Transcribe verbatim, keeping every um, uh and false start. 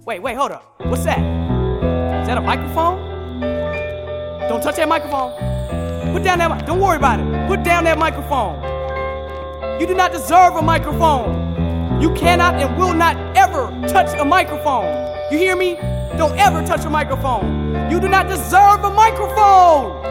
Wait, wait, hold up. What's that? Is that a microphone? Don't touch that microphone. Put down that mic. Don't worry about it. Put down that microphone. You do not deserve a microphone. You cannot and will not ever touch a microphone. You hear me? Don't ever touch a microphone. You do not deserve a microphone.